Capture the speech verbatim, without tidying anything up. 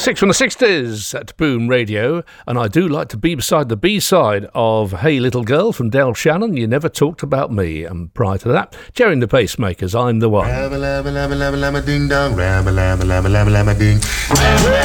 classics from the sixties at Boom Radio, and I do like to be beside the B-side of Hey Little Girl from Del Shannon, You Never Talked About Me, and prior to that, Jerry and the Pacemakers, I'm the One.